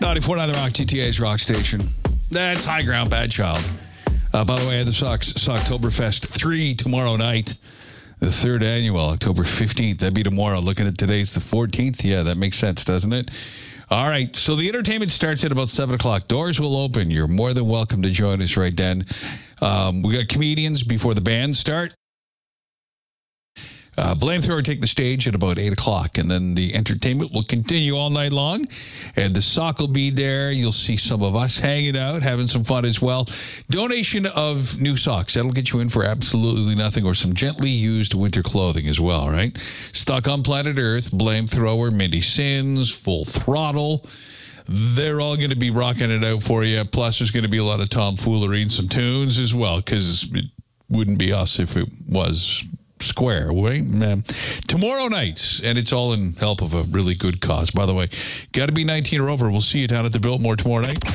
94.9 The Rock, GTA's Rock Station. That's High Ground, Bad Child. By the way, the Socktoberfest 3 tomorrow night. The third annual, October 15th. That'd be tomorrow. Looking at today's the 14th. Yeah, that makes sense, doesn't it? All right. So the entertainment starts at about 7 o'clock. Doors will open. You're more than welcome to join us right then. We got comedians before the bands start. Flamethrower take the stage at about 8 o'clock, and then the entertainment will continue all night long, and the sock will be there. You'll see some of us hanging out, having some fun as well. Donation of new socks. That'll get you in for absolutely nothing, or some gently used winter clothing as well, right? Stuck on Planet Earth, Flamethrower, Mindy Sins, Full Throttle. They're all going to be rocking it out for you. Plus, there's going to be a lot of tomfoolery and some tunes as well, because it wouldn't be us if it was square, right? Tomorrow night, and it's all in help of a really good cause. By the way, got to be 19 or over. We'll see you down at the Biltmore tomorrow night.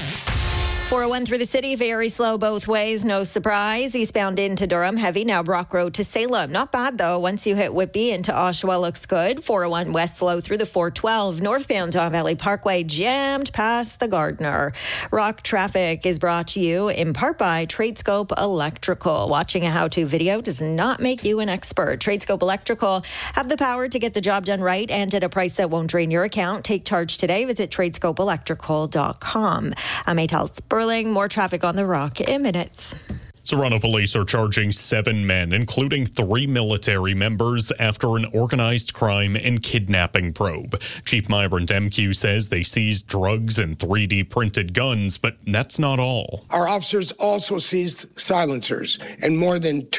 401 through the city, very slow both ways. No surprise. Eastbound into Durham, heavy. Now Brock Road to Salem. Not bad, though. Once you hit Whitby into Oshawa, looks good. 401 west slow through the 412. Northbound Don Valley Parkway, jammed past the Gardner. Rock traffic is brought to you in part by Tradescope Electrical. Watching a how-to video does not make you an expert. Tradescope Electrical have the power to get the job done right and at a price that won't drain your account. Take charge today. Visit tradescopeelectrical.com. I'm Maytal Sperling. More traffic on the Rock in minutes. Toronto police are charging 7 men, including 3 military members, after an organized crime and kidnapping probe. Chief Myron Demkew says they seized drugs and 3D printed guns, but that's not all. Our officers also seized silencers and more than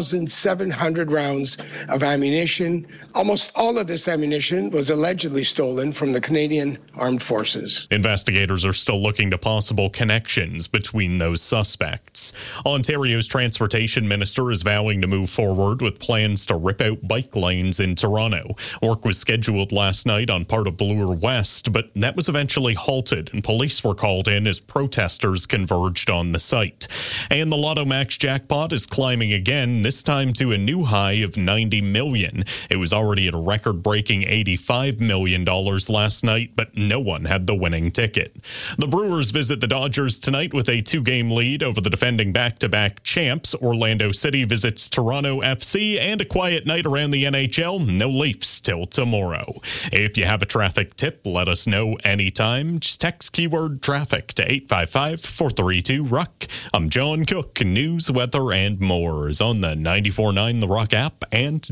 2,700 rounds of ammunition. Almost all of this ammunition was allegedly stolen from the Canadian Armed Forces. Investigators are still looking to possible connections between those suspects. Ontario's transportation minister is vowing to move forward with plans to rip out bike lanes in Toronto. Work was scheduled last night on part of Bloor West, but that was eventually halted, and police were called in as protesters converged on the site. And the Lotto Max jackpot is climbing again, this time to a new high of $90 million. It was already at a record-breaking $85 million last night, but no one had the winning ticket. The Brewers visit the Dodgers tonight with a 2-game lead over the defending back-to-back champs. Orlando City visits Toronto FC, and a quiet night around the NHL. No Leafs till tomorrow. If you have a traffic tip, let us know anytime. Just text keyword traffic to 855-432-ROCK. I'm John Cook. News, weather, and more is on the 94.9 The Rock app and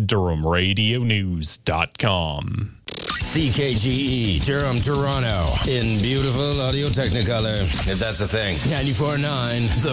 DurhamRadioNews.com. CKGE, Durham, Toronto, in beautiful Audio Technicolor, if that's a thing. 94.9 The